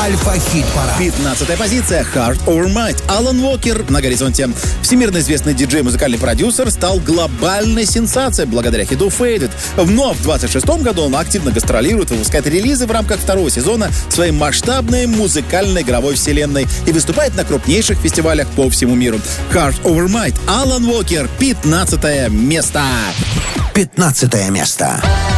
Альфа-хит-парад. 15-я позиция. Heart Over Mind. Алан Уокер на горизонте. Всемирно известный диджей и музыкальный продюсер стал глобальной сенсацией благодаря хиту Faded. Но в 26-м году он активно гастролирует, выпускает релизы в рамках второго сезона своей масштабной музыкальной игровой вселенной и выступает на крупнейших фестивалях по всему миру. Heart Over Mind. Алан Уокер. 15-е место. 15-е место.